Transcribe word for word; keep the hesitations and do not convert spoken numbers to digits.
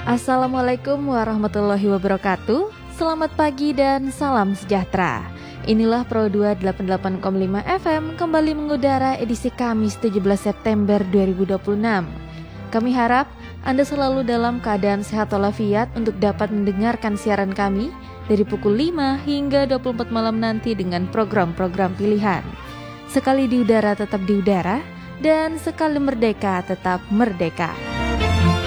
Assalamualaikum warahmatullahi wabarakatuh. Selamat pagi dan salam sejahtera. Inilah Pro dua delapan puluh delapan koma lima F M kembali mengudara edisi Kamis tujuh belas September dua ribu dua puluh enam. Kami harap Anda selalu dalam keadaan sehat walafiat untuk dapat mendengarkan siaran kami dari pukul lima hingga dua puluh empat malam nanti dengan program-program pilihan. Sekali di udara tetap di udara, dan sekali merdeka tetap merdeka.